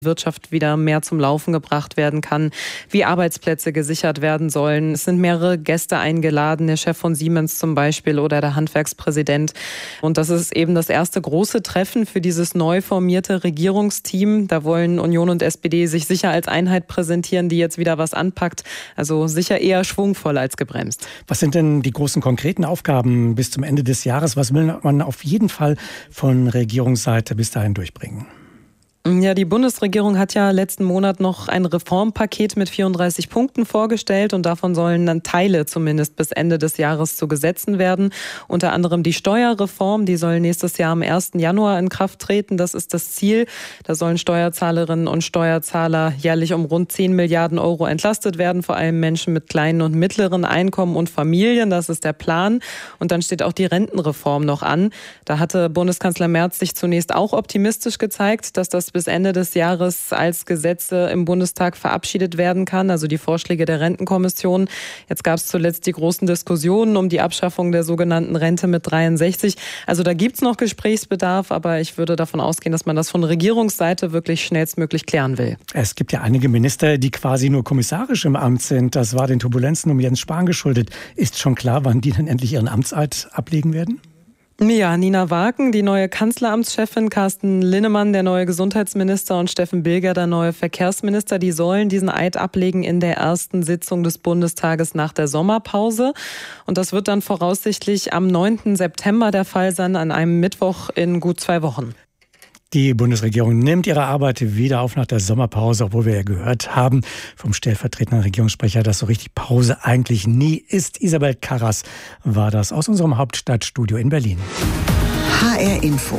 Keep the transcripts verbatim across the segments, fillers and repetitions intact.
Wirtschaft wieder mehr zum Laufen gebracht werden kann, wie Arbeitsplätze gesichert werden sollen. Es sind mehrere Gäste eingeladen, der Chef von Siemens zum Beispiel oder der Handwerkspräsident. Und das ist eben das erste große Treffen für dieses neu formierte Regierungsteam. Da wollen Union und S P D sich sicher als Einheit präsentieren, die jetzt wieder was anpackt. Also sicher eher schwungvoll als gebremst. Was sind denn die großen konkreten Aufgaben bis zum Ende des Jahres? Was will man auf jeden Fall von Regierungsseite bis dahin durchbringen? Ja, die Bundesregierung hat ja letzten Monat noch ein Reformpaket mit vierunddreißig Punkten vorgestellt und davon sollen dann Teile zumindest bis Ende des Jahres zu Gesetzen werden. Unter anderem die Steuerreform, die soll nächstes Jahr am ersten Januar in Kraft treten. Das ist das Ziel. Da sollen Steuerzahlerinnen und Steuerzahler jährlich um rund zehn Milliarden Euro entlastet werden, vor allem Menschen mit kleinen und mittleren Einkommen und Familien. Das ist der Plan. Und dann steht auch die Rentenreform noch an. Da hatte Bundeskanzler Merz sich zunächst auch optimistisch gezeigt, dass das bis Ende des Jahres als Gesetze im Bundestag verabschiedet werden kann, also die Vorschläge der Rentenkommission. Jetzt gab es zuletzt die großen Diskussionen um die Abschaffung der sogenannten Rente mit dreiundsechzig. Also da gibt es noch Gesprächsbedarf, aber ich würde davon ausgehen, dass man das von Regierungsseite wirklich schnellstmöglich klären will. Es gibt ja einige Minister, die quasi nur kommissarisch im Amt sind. Das war den Turbulenzen um Jens Spahn geschuldet. Ist schon klar, wann die dann endlich ihren Amtseid ablegen werden? Ja, Nina Wagen, die neue Kanzleramtschefin, Carsten Linnemann, der neue Gesundheitsminister und Steffen Bilger, der neue Verkehrsminister, die sollen diesen Eid ablegen in der ersten Sitzung des Bundestages nach der Sommerpause. Und das wird dann voraussichtlich am neunten September der Fall sein, an einem Mittwoch in gut zwei Wochen. Die Bundesregierung nimmt ihre Arbeit wieder auf nach der Sommerpause, obwohl wir ja gehört haben vom stellvertretenden Regierungssprecher, dass so richtig Pause eigentlich nie ist. Isabel Karras war das aus unserem Hauptstadtstudio in Berlin. H R Info.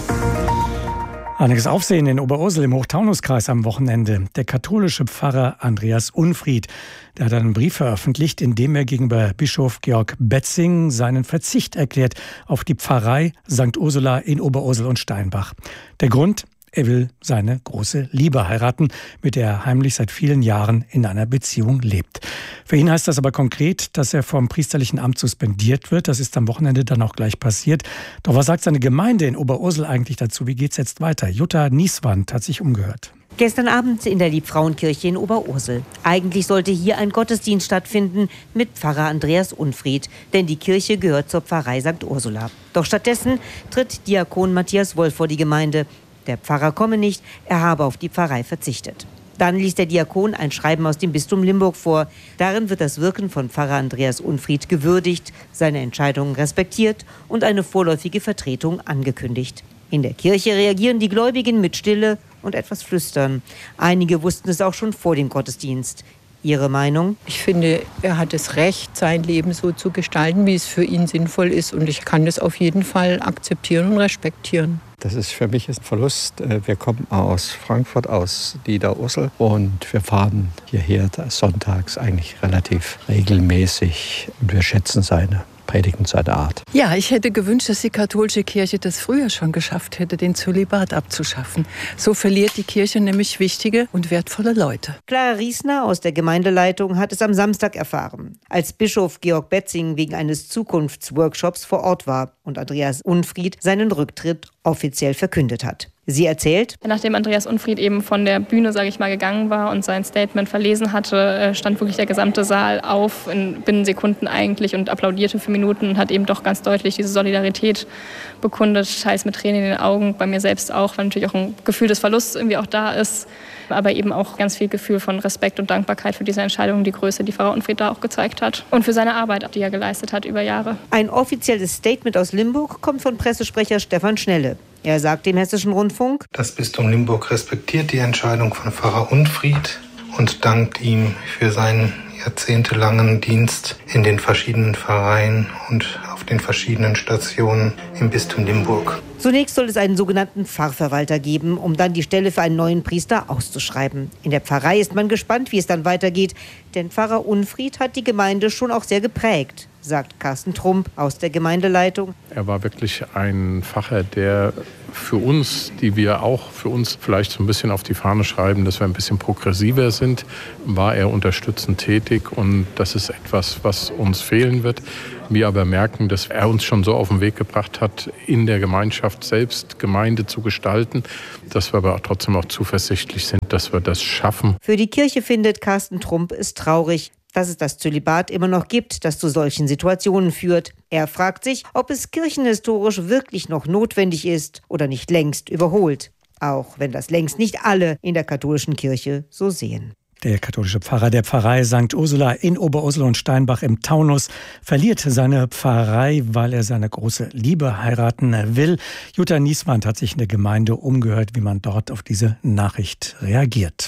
Einiges Aufsehen in Oberursel im Hochtaunuskreis am Wochenende. Der katholische Pfarrer Andreas Unfried, der hat einen Brief veröffentlicht, in dem er gegenüber Bischof Georg Betzing seinen Verzicht erklärt auf die Pfarrei Sankt Ursula in Oberursel und Steinbach. Der Grund? Er will seine große Liebe heiraten, mit der er heimlich seit vielen Jahren in einer Beziehung lebt. Für ihn heißt das aber konkret, dass er vom priesterlichen Amt suspendiert wird. Das ist am Wochenende dann auch gleich passiert. Doch was sagt seine Gemeinde in Oberursel eigentlich dazu? Wie geht's jetzt weiter? Jutta Nieswand hat sich umgehört. Gestern Abend in der Liebfrauenkirche in Oberursel. Eigentlich sollte hier ein Gottesdienst stattfinden mit Pfarrer Andreas Unfried, denn die Kirche gehört zur Pfarrei Sankt Ursula. Doch stattdessen tritt Diakon Matthias Wolf vor die Gemeinde. Der Pfarrer komme nicht, er habe auf die Pfarrei verzichtet. Dann liest der Diakon ein Schreiben aus dem Bistum Limburg vor. Darin wird das Wirken von Pfarrer Andreas Unfried gewürdigt, seine Entscheidungen respektiert und eine vorläufige Vertretung angekündigt. In der Kirche reagieren die Gläubigen mit Stille und etwas Flüstern. Einige wussten es auch schon vor dem Gottesdienst. Ihre Meinung? Ich finde, er hat das Recht, sein Leben so zu gestalten, wie es für ihn sinnvoll ist. Und ich kann das auf jeden Fall akzeptieren und respektieren. Das ist für mich ein Verlust. Wir kommen aus Frankfurt, aus Niederursel. Und wir fahren hierher sonntags eigentlich relativ regelmäßig. Und wir schätzen seine Predigen, seine Art. Ja, ich hätte gewünscht, dass die katholische Kirche das früher schon geschafft hätte, den Zölibat abzuschaffen. So verliert die Kirche nämlich wichtige und wertvolle Leute. Clara Riesner aus der Gemeindeleitung hat es am Samstag erfahren, als Bischof Georg Betzing wegen eines Zukunftsworkshops vor Ort war und Andreas Unfried seinen Rücktritt offiziell verkündet hat. Sie erzählt: Nachdem Andreas Unfried eben von der Bühne, sage ich mal, gegangen war und sein Statement verlesen hatte, stand wirklich der gesamte Saal auf in binnen Sekunden eigentlich und applaudierte für Minuten und hat eben doch ganz deutlich diese Solidarität bekundet, teils mit Tränen in den Augen, bei mir selbst auch, weil natürlich auch ein Gefühl des Verlusts irgendwie auch da ist, aber eben auch ganz viel Gefühl von Respekt und Dankbarkeit für diese Entscheidung, die Größe, die Pfarrer Unfried da auch gezeigt hat und für seine Arbeit, die er geleistet hat über Jahre. Ein offizielles Statement aus Limburg kommt von Pressesprecher Stefan Schnelle. Er sagt dem Hessischen Rundfunk: Das Bistum Limburg respektiert die Entscheidung von Pfarrer Unfried und dankt ihm für seinen jahrzehntelangen Dienst in den verschiedenen Pfarreien und auf den verschiedenen Stationen im Bistum Limburg. Zunächst soll es einen sogenannten Pfarrverwalter geben, um dann die Stelle für einen neuen Priester auszuschreiben. In der Pfarrei ist man gespannt, wie es dann weitergeht, denn Pfarrer Unfried hat die Gemeinde schon auch sehr geprägt, sagt Carsten Trump aus der Gemeindeleitung. Er war wirklich ein Pfarrer, der für uns, die wir auch für uns vielleicht so ein bisschen auf die Fahne schreiben, dass wir ein bisschen progressiver sind, war er unterstützend tätig und das ist etwas, was uns fehlen wird. Wir aber merken, dass er uns schon so auf den Weg gebracht hat, in der Gemeinschaft selbst Gemeinde zu gestalten, dass wir aber auch trotzdem auch zuversichtlich sind, dass wir das schaffen. Für die Kirche findet Carsten Trump es traurig, dass es das Zölibat immer noch gibt, das zu solchen Situationen führt. Er fragt sich, ob es kirchenhistorisch wirklich noch notwendig ist oder nicht längst überholt. Auch wenn das längst nicht alle in der katholischen Kirche so sehen. Der katholische Pfarrer der Pfarrei Sankt Ursula in Oberursel und Steinbach im Taunus verliert seine Pfarrei, weil er seine große Liebe heiraten will. Jutta Nieswand hat sich in der Gemeinde umgehört, wie man dort auf diese Nachricht reagiert.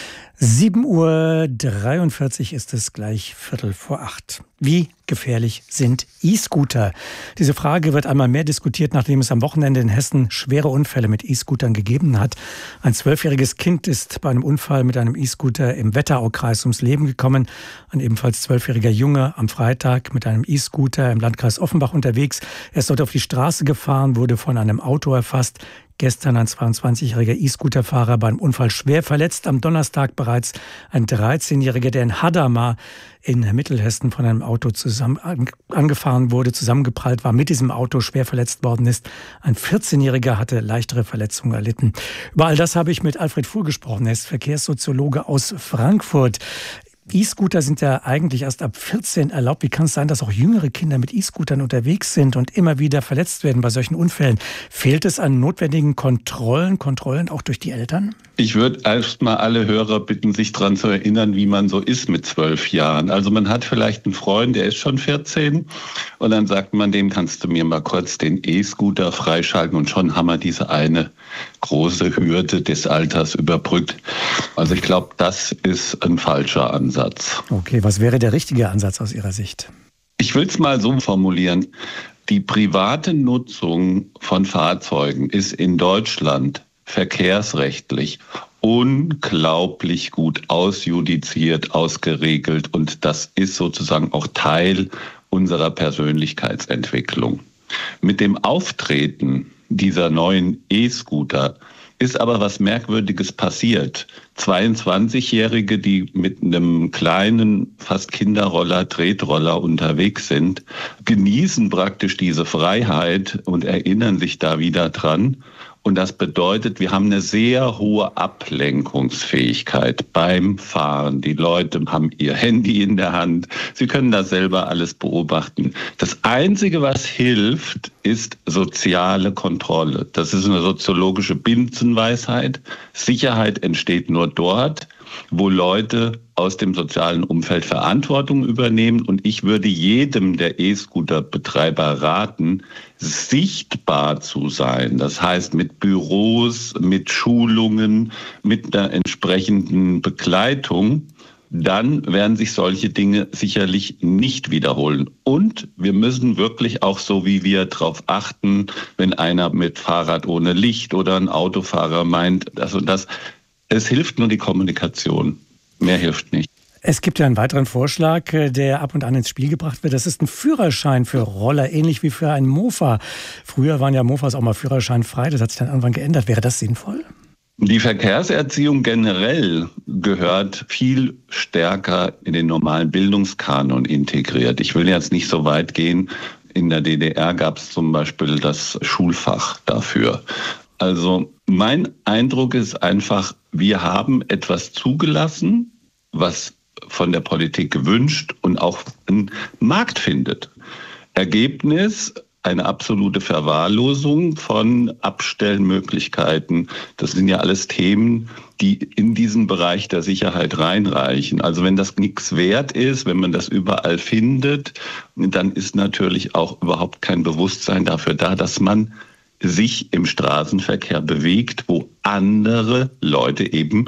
sieben Uhr dreiundvierzig ist es, gleich Viertel vor acht. Wie gefährlich sind E-Scooter? Diese Frage wird einmal mehr diskutiert, nachdem es am Wochenende in Hessen schwere Unfälle mit E-Scootern gegeben hat. Ein zwölfjähriges Kind ist bei einem Unfall mit einem E-Scooter im Wetteraukreis ums Leben gekommen. Ein ebenfalls zwölfjähriger Junge am Freitag mit einem E-Scooter im Landkreis Offenbach unterwegs. Er ist dort auf die Straße gefahren, wurde von einem Auto erfasst. Gestern ein zweiundzwanzigjähriger E-Scooterfahrer beim Unfall schwer verletzt. Am Donnerstag bereits ein dreizehnjähriger, der in Hadamar in Mittelhessen von einem Auto zusammen angefahren wurde, zusammengeprallt war, mit diesem Auto schwer verletzt worden ist. Ein vierzehnjähriger hatte leichtere Verletzungen erlitten. Über all das habe ich mit Alfred Fuhr gesprochen. Er ist Verkehrssoziologe aus Frankfurt. E-Scooter sind ja eigentlich erst ab vierzehn erlaubt. Wie kann es sein, dass auch jüngere Kinder mit E-Scootern unterwegs sind und immer wieder verletzt werden bei solchen Unfällen? Fehlt es an notwendigen Kontrollen, Kontrollen auch durch die Eltern? Ich würde erst mal alle Hörer bitten, sich daran zu erinnern, wie man so ist mit zwölf Jahren. Also man hat vielleicht einen Freund, der ist schon vierzehn und dann sagt man dem, kannst du mir mal kurz den E-Scooter freischalten, und schon haben wir diese eine große Hürde des Alters überbrückt. Also ich glaube, das ist ein falscher Ansatz. Okay, was wäre der richtige Ansatz aus Ihrer Sicht? Ich will es mal so formulieren. Die private Nutzung von Fahrzeugen ist in Deutschland verkehrsrechtlich unglaublich gut ausjudiziert, ausgeregelt, und das ist sozusagen auch Teil unserer Persönlichkeitsentwicklung. Mit dem Auftreten dieser neuen E-Scooter ist aber was Merkwürdiges passiert. zweiundzwanzigjährige, die mit einem kleinen, fast Kinderroller, Tretroller unterwegs sind, genießen praktisch diese Freiheit und erinnern sich da wieder dran. Und das bedeutet, wir haben eine sehr hohe Ablenkungsfähigkeit beim Fahren. Die Leute haben ihr Handy in der Hand. Sie können da selber alles beobachten. Das Einzige, was hilft, ist soziale Kontrolle. Das ist eine soziologische Binsenweisheit. Sicherheit entsteht nur dort, wo Leute aus dem sozialen Umfeld Verantwortung übernehmen. Und ich würde jedem der E-Scooter-Betreiber raten, sichtbar zu sein. Das heißt, mit Büros, mit Schulungen, mit einer entsprechenden Begleitung. Dann werden sich solche Dinge sicherlich nicht wiederholen. Und wir müssen wirklich auch so, wie wir darauf achten, wenn einer mit Fahrrad ohne Licht oder ein Autofahrer meint, also das, es hilft nur die Kommunikation. Mehr hilft nicht. Es gibt ja einen weiteren Vorschlag, der ab und an ins Spiel gebracht wird. Das ist ein Führerschein für Roller, ähnlich wie für einen Mofa. Früher waren ja Mofas auch mal führerscheinfrei. Das hat sich dann irgendwann geändert. Wäre das sinnvoll? Die Verkehrserziehung generell gehört viel stärker in den normalen Bildungskanon integriert. Ich will jetzt nicht so weit gehen. In der D D R gab es zum Beispiel das Schulfach dafür. Also mein Eindruck ist einfach, wir haben etwas zugelassen, was von der Politik gewünscht und auch einen Markt findet. Ergebnis: eine absolute Verwahrlosung von Abstellmöglichkeiten. Das sind ja alles Themen, die in diesen Bereich der Sicherheit reinreichen. Also wenn das nichts wert ist, wenn man das überall findet, dann ist natürlich auch überhaupt kein Bewusstsein dafür da, dass man sich im Straßenverkehr bewegt, wo andere Leute eben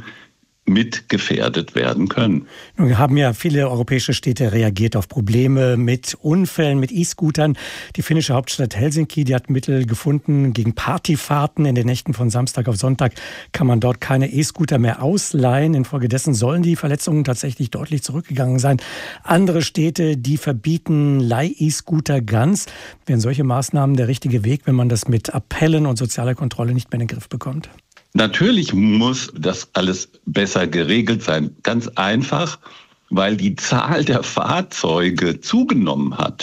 mit gefährdet werden können. Nun haben ja viele europäische Städte reagiert auf Probleme mit Unfällen, mit E-Scootern. Die finnische Hauptstadt Helsinki, die hat Mittel gefunden gegen Partyfahrten. In den Nächten von Samstag auf Sonntag kann man dort keine E-Scooter mehr ausleihen. Infolgedessen sollen die Verletzungen tatsächlich deutlich zurückgegangen sein. Andere Städte, die verbieten Leih-E-Scooter ganz. Wären solche Maßnahmen der richtige Weg, wenn man das mit Appellen und sozialer Kontrolle nicht mehr in den Griff bekommt? Natürlich muss das alles besser geregelt sein. Ganz einfach, weil die Zahl der Fahrzeuge zugenommen hat.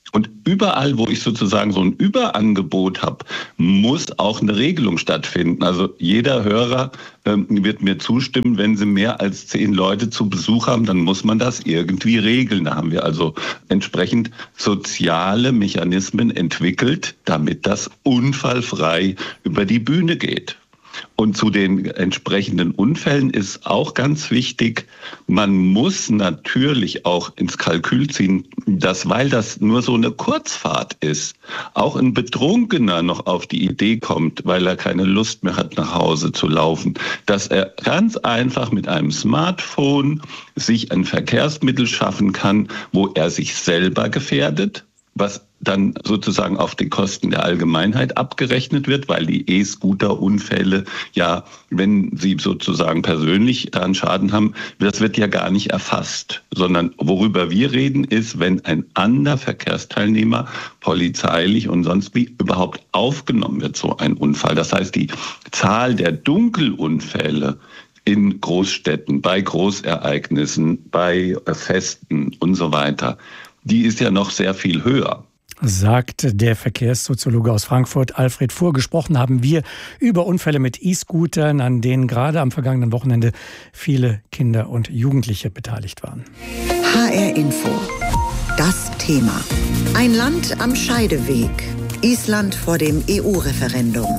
Und überall, wo ich sozusagen so ein Überangebot habe, muss auch eine Regelung stattfinden. Also jeder Hörer ähm, wird mir zustimmen, wenn Sie mehr als zehn Leute zu Besuch haben, dann muss man das irgendwie regeln. Da haben wir also entsprechend soziale Mechanismen entwickelt, damit das unfallfrei über die Bühne geht. Und zu den entsprechenden Unfällen ist auch ganz wichtig, man muss natürlich auch ins Kalkül ziehen, dass, weil das nur so eine Kurzfahrt ist, auch ein Betrunkener noch auf die Idee kommt, weil er keine Lust mehr hat, nach Hause zu laufen, dass er ganz einfach mit einem Smartphone sich ein Verkehrsmittel schaffen kann, wo er sich selber gefährdet, was dann sozusagen auf die Kosten der Allgemeinheit abgerechnet wird, weil die E-Scooter-Unfälle, ja, wenn sie sozusagen persönlich daran Schaden haben, das wird ja gar nicht erfasst, sondern worüber wir reden ist, wenn ein anderer Verkehrsteilnehmer polizeilich und sonst wie überhaupt aufgenommen wird, so ein Unfall. Das heißt, die Zahl der Dunkelunfälle in Großstädten, bei Großereignissen, bei Festen und so weiter, die ist ja noch sehr viel höher. Sagt der Verkehrssoziologe aus Frankfurt, Alfred Fuhr. Gesprochen haben wir über Unfälle mit E-Scootern, an denen gerade am vergangenen Wochenende viele Kinder und Jugendliche beteiligt waren. H R Info. Das Thema. Ein Land am Scheideweg. Island vor dem E U-Referendum.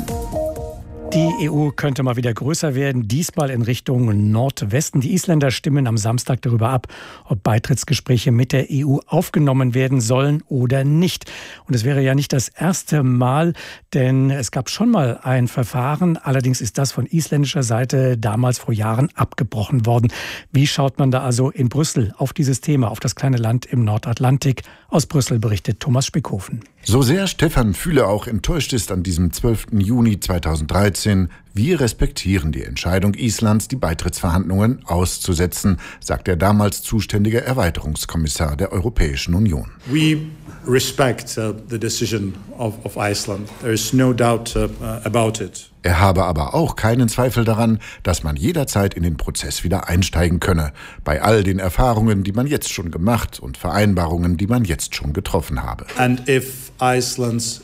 Die E U könnte mal wieder größer werden, diesmal in Richtung Nordwesten. Die Isländer stimmen am Samstag darüber ab, ob Beitrittsgespräche mit der E U aufgenommen werden sollen oder nicht. Und es wäre ja nicht das erste Mal, denn es gab schon mal ein Verfahren. Allerdings ist das von isländischer Seite damals vor Jahren abgebrochen worden. Wie schaut man da also in Brüssel auf dieses Thema, auf das kleine Land im Nordatlantik? Aus Brüssel berichtet Thomas Spickhofen. So sehr Stefan Füle auch enttäuscht ist an diesem zwölften Juni zweitausenddreizehn, wir respektieren die Entscheidung Islands, die Beitrittsverhandlungen auszusetzen, sagt der damals zuständige Erweiterungskommissar der Europäischen Union. We respect uh, the decision of, of Iceland. There is no doubt uh, about it. Er habe aber auch keinen Zweifel daran, dass man jederzeit in den Prozess wieder einsteigen könne, bei all den Erfahrungen, die man jetzt schon gemacht und Vereinbarungen, die man jetzt schon getroffen habe. And if Iceland's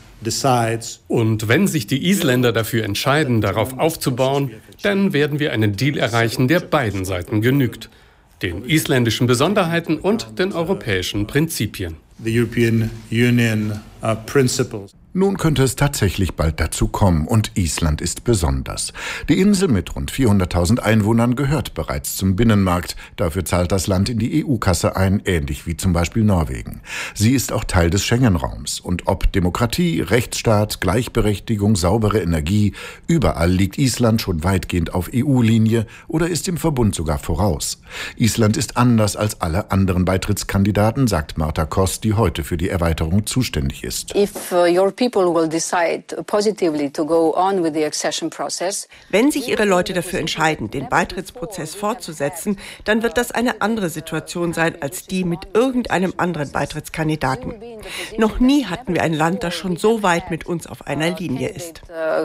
Und wenn sich die Isländer dafür entscheiden, darauf aufzubauen, dann werden wir einen Deal erreichen, der beiden Seiten genügt. Den isländischen Besonderheiten und den europäischen Prinzipien. The European Union uh, principles. Nun könnte es tatsächlich bald dazu kommen und Island ist besonders. Die Insel mit rund vierhunderttausend Einwohnern gehört bereits zum Binnenmarkt. Dafür zahlt das Land in die E U-Kasse ein, ähnlich wie zum Beispiel Norwegen. Sie ist auch Teil des Schengen-Raums. Und ob Demokratie, Rechtsstaat, Gleichberechtigung, saubere Energie, überall liegt Island schon weitgehend auf E U-Linie oder ist im Verbund sogar voraus. Island ist anders als alle anderen Beitrittskandidaten, sagt Marta Koss, die heute für die Erweiterung zuständig ist. If, uh, your Wenn sich Ihre Leute dafür entscheiden, den Beitrittsprozess fortzusetzen, dann wird das eine andere Situation sein als die mit irgendeinem anderen Beitrittskandidaten. Noch nie hatten wir ein Land, das schon so weit mit uns auf einer Linie ist.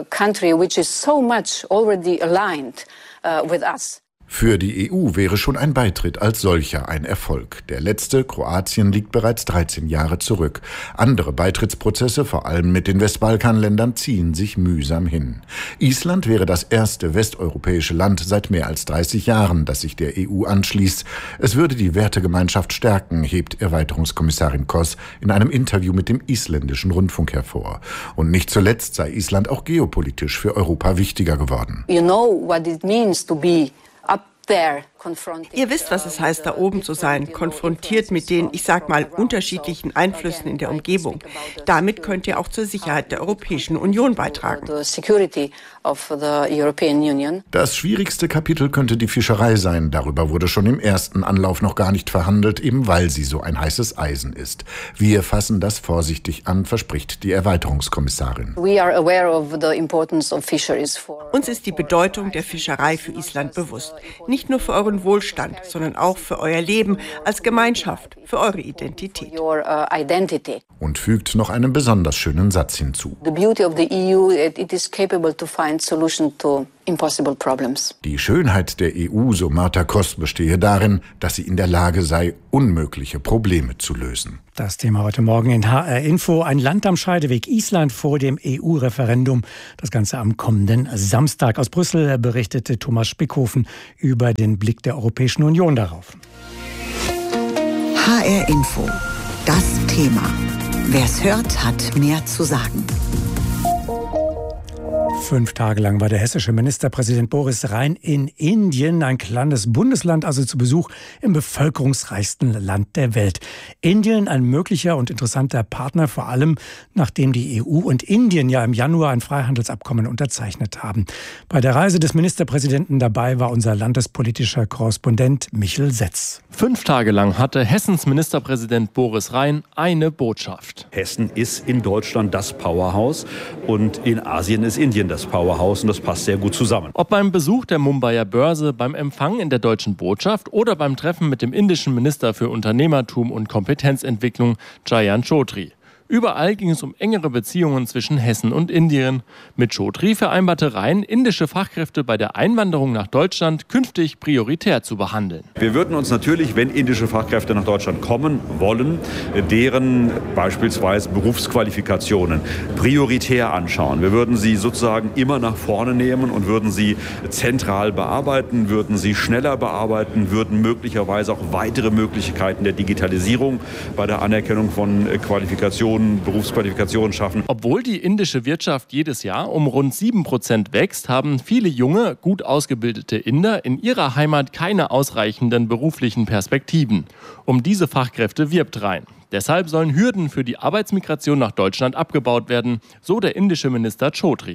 Für die E U wäre schon ein Beitritt als solcher ein Erfolg. Der letzte, Kroatien, liegt bereits dreizehn Jahre zurück. Andere Beitrittsprozesse, vor allem mit den Westbalkanländern, ziehen sich mühsam hin. Island wäre das erste westeuropäische Land seit mehr als dreißig Jahren, das sich der E U anschließt. Es würde die Wertegemeinschaft stärken, hebt Erweiterungskommissarin Koss in einem Interview mit dem isländischen Rundfunk hervor. Und nicht zuletzt sei Island auch geopolitisch für Europa wichtiger geworden. You know what it means to be up there. Ihr wisst, was es heißt, da oben zu sein, konfrontiert mit den, ich sag mal, unterschiedlichen Einflüssen in der Umgebung. Damit könnt ihr auch zur Sicherheit der Europäischen Union beitragen. Das schwierigste Kapitel könnte die Fischerei sein. Darüber wurde schon im ersten Anlauf noch gar nicht verhandelt, eben weil sie so ein heißes Eisen ist. Wir fassen das vorsichtig an, verspricht die Erweiterungskommissarin. Uns ist die Bedeutung der Fischerei für Island bewusst. Nicht nur für eure Wohlstand, sondern auch für euer Leben als Gemeinschaft, für eure Identität. Und fügt noch einen besonders schönen Satz hinzu. The beauty of the E U, it is capable to find solution to impossible problems. Die Schönheit der E U, so Marta Koss, bestehe darin, dass sie in der Lage sei, unmögliche Probleme zu lösen. Das Thema heute Morgen in H R Info. Ein Land am Scheideweg, Island vor dem E U-Referendum. Das Ganze am kommenden Samstag. Aus Brüssel berichtete Thomas Spickhofen über den Blick der Europäischen Union darauf. H R Info. Das Thema. Wer es hört, hat mehr zu sagen. Fünf Tage lang war der hessische Ministerpräsident Boris Rhein in Indien, ein kleines Bundesland, also zu Besuch im bevölkerungsreichsten Land der Welt. Indien ein möglicher und interessanter Partner, vor allem nachdem die E U und Indien ja im Januar ein Freihandelsabkommen unterzeichnet haben. Bei der Reise des Ministerpräsidenten dabei war unser landespolitischer Korrespondent Michel Setz. Fünf Tage lang hatte Hessens Ministerpräsident Boris Rhein eine Botschaft. Hessen ist in Deutschland das Powerhouse und in Asien ist Indien das Powerhouse und das passt sehr gut zusammen. Ob beim Besuch der Mumbaier Börse, beim Empfang in der deutschen Botschaft oder beim Treffen mit dem indischen Minister für Unternehmertum und Kompetenzentwicklung Jayant Chaudhry. Überall ging es um engere Beziehungen zwischen Hessen und Indien. Mit Chaudhry vereinbarte Rhein, indische Fachkräfte bei der Einwanderung nach Deutschland künftig prioritär zu behandeln. Wir würden uns natürlich, wenn indische Fachkräfte nach Deutschland kommen wollen, deren beispielsweise Berufsqualifikationen prioritär anschauen. Wir würden sie sozusagen immer nach vorne nehmen und würden sie zentral bearbeiten, würden sie schneller bearbeiten, würden möglicherweise auch weitere Möglichkeiten der Digitalisierung bei der Anerkennung von Qualifikationen, Berufsqualifikationen schaffen. Obwohl die indische Wirtschaft jedes Jahr um rund sieben Prozent wächst, haben viele junge, gut ausgebildete Inder in ihrer Heimat keine ausreichenden beruflichen Perspektiven. Um diese Fachkräfte wirbt Rhein. Deshalb sollen Hürden für die Arbeitsmigration nach Deutschland abgebaut werden, so der indische Minister Chaudhry.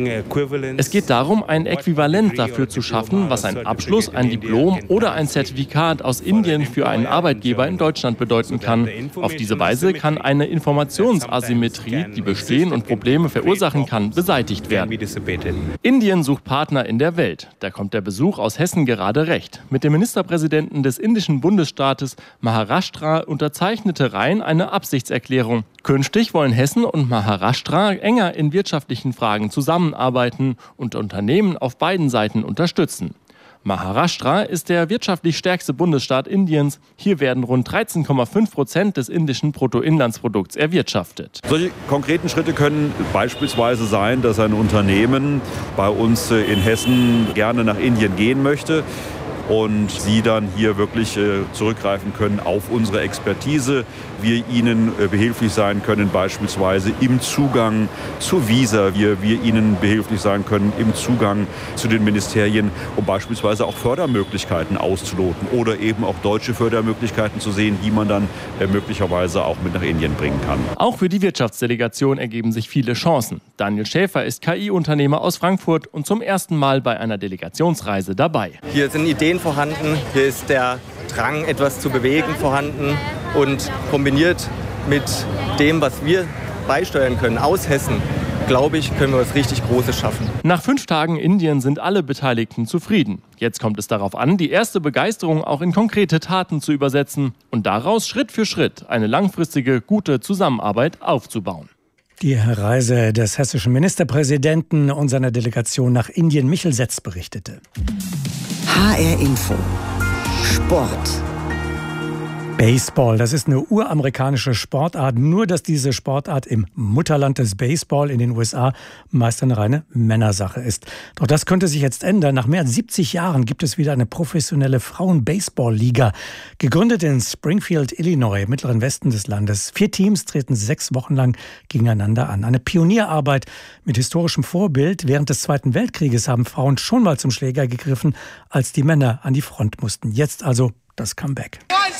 Es geht darum, ein Äquivalent dafür zu schaffen, was ein Abschluss, ein Diplom oder ein Zertifikat aus Indien für einen Arbeitgeber in Deutschland bedeuten kann. Auf diese Weise kann eine Informationsasymmetrie, die bestehen und Probleme verursachen kann, beseitigt werden. Indien sucht Partner in der Welt. Da kommt der Besuch aus Hessen gerade recht. Mit dem Ministerpräsidenten des indischen Bundesstaates Maharashtra unterzeichnete Rhein eine Absichtserklärung. Künftig wollen Hessen und Maharashtra enger in wirtschaftlichen Fragen zusammenarbeiten und Unternehmen auf beiden Seiten unterstützen. Maharashtra ist der wirtschaftlich stärkste Bundesstaat Indiens. Hier werden rund dreizehn Komma fünf Prozent des indischen Bruttoinlandsprodukts erwirtschaftet. Solche konkreten Schritte können beispielsweise sein, dass ein Unternehmen bei uns in Hessen gerne nach Indien gehen möchte und Sie dann hier wirklich äh, zurückgreifen können auf unsere Expertise. Wir Ihnen äh, behilflich sein können, beispielsweise im Zugang zu Visa. Wir, wir Ihnen behilflich sein können im Zugang zu den Ministerien, um beispielsweise auch Fördermöglichkeiten auszuloten oder eben auch deutsche Fördermöglichkeiten zu sehen, die man dann äh, möglicherweise auch mit nach Indien bringen kann. Auch für die Wirtschaftsdelegation ergeben sich viele Chancen. Daniel Schäfer ist K I-Unternehmer aus Frankfurt und zum ersten Mal bei einer Delegationsreise dabei. Hier sind Ideen vorhanden, hier ist der Drang, etwas zu bewegen, vorhanden und kombiniert mit dem, was wir beisteuern können aus Hessen, glaube ich, können wir was richtig Großes schaffen. Nach fünf Tagen Indien sind alle Beteiligten zufrieden. Jetzt kommt es darauf an, die erste Begeisterung auch in konkrete Taten zu übersetzen und daraus Schritt für Schritt eine langfristige, gute Zusammenarbeit aufzubauen. Die Reise des hessischen Ministerpräsidenten und seiner Delegation nach Indien, Michel Setz, berichtete. H R Info. Sport. Baseball, das ist eine uramerikanische Sportart, nur dass diese Sportart im Mutterland des Baseball in den U S A meist eine reine Männersache ist. Doch das könnte sich jetzt ändern. Nach mehr als siebzig Jahren gibt es wieder eine professionelle Frauen-Baseball-Liga. Gegründet in Springfield, Illinois, im mittleren Westen des Landes. Vier Teams treten sechs Wochen lang gegeneinander an. Eine Pionierarbeit mit historischem Vorbild. Während des Zweiten Weltkrieges haben Frauen schon mal zum Schläger gegriffen, als die Männer an die Front mussten. Jetzt also das Comeback.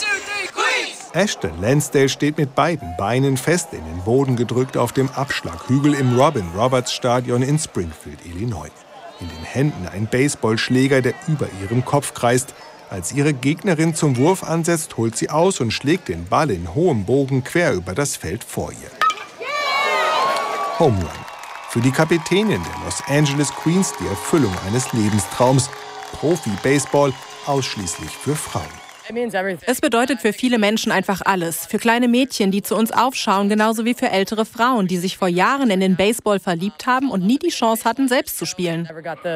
Ashton Lansdale steht mit beiden Beinen fest in den Boden gedrückt auf dem Abschlaghügel im Robin Roberts Stadion in Springfield, Illinois. In den Händen ein Baseballschläger, der über ihrem Kopf kreist. Als ihre Gegnerin zum Wurf ansetzt, holt sie aus und schlägt den Ball in hohem Bogen quer über das Feld vor ihr. Home Run. Für die Kapitänin der Los Angeles Queens die Erfüllung eines Lebenstraums. Profi-Baseball ausschließlich für Frauen. Es bedeutet für viele Menschen einfach alles. Für kleine Mädchen, die zu uns aufschauen, genauso wie für ältere Frauen, die sich vor Jahren in den Baseball verliebt haben und nie die Chance hatten, selbst zu spielen.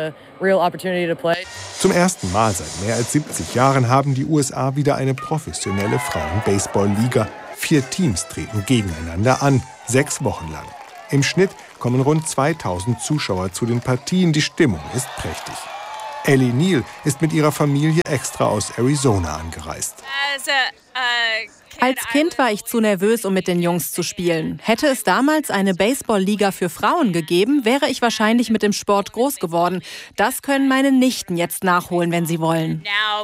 Zum ersten Mal seit mehr als siebzig Jahren haben die U S A wieder eine professionelle Frauen-Baseball-Liga. Vier Teams treten gegeneinander an, sechs Wochen lang. Im Schnitt kommen rund zweitausend Zuschauer zu den Partien. Die Stimmung ist prächtig. Ellie Neal ist mit ihrer Familie extra aus Arizona angereist. Als Kind war ich zu nervös, um mit den Jungs zu spielen. Hätte es damals eine Baseball-Liga für Frauen gegeben, wäre ich wahrscheinlich mit dem Sport groß geworden. Das können meine Nichten jetzt nachholen, wenn sie wollen.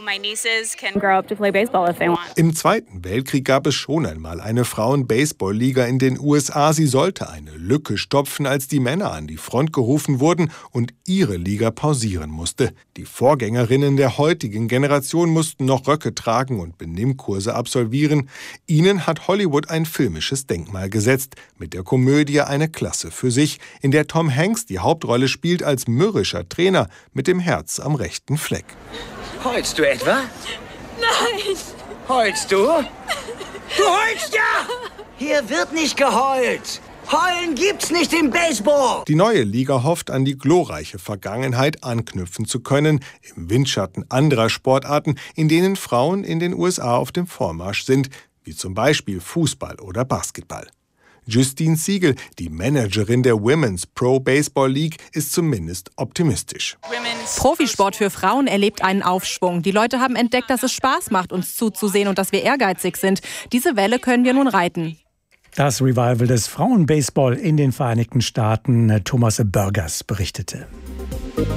Im Zweiten Weltkrieg gab es schon einmal eine Frauen-Baseball-Liga in den U S A. Sie sollte eine Lücke stopfen, als die Männer an die Front gerufen wurden und ihre Liga pausieren musste. Die Vorgängerinnen der heutigen Generation mussten noch Röcke tragen und Benimmkurse absolvieren. Ihnen hat Hollywood ein filmisches Denkmal gesetzt, mit der Komödie Eine Klasse für sich, in der Tom Hanks die Hauptrolle spielt als mürrischer Trainer mit dem Herz am rechten Fleck. Heulst du etwa? Nein! Heulst du? Du heulst ja! Hier wird nicht geheult! Heulen gibt's nicht im Baseball! Die neue Liga hofft, an die glorreiche Vergangenheit anknüpfen zu können, im Windschatten anderer Sportarten, in denen Frauen in den U S A auf dem Vormarsch sind, wie zum Beispiel Fußball oder Basketball. Justine Siegel, die Managerin der Women's Pro Baseball League, ist zumindest optimistisch. Profisport für Frauen erlebt einen Aufschwung. Die Leute haben entdeckt, dass es Spaß macht, uns zuzusehen und dass wir ehrgeizig sind. Diese Welle können wir nun reiten. Das Revival des Frauenbaseball in den Vereinigten Staaten. Thomas Burgers berichtete.